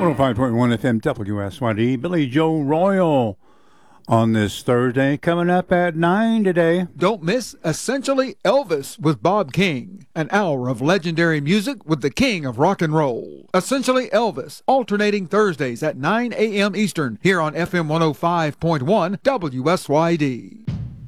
105.1 FM WSYD. Billy Joe Royal on this Thursday, coming up at 9 today. Don't miss Essentially Elvis with Bob King. An hour of legendary music with the king of rock and roll. Essentially Elvis, alternating Thursdays at 9 a.m. Eastern, here on FM 105.1 WSYD.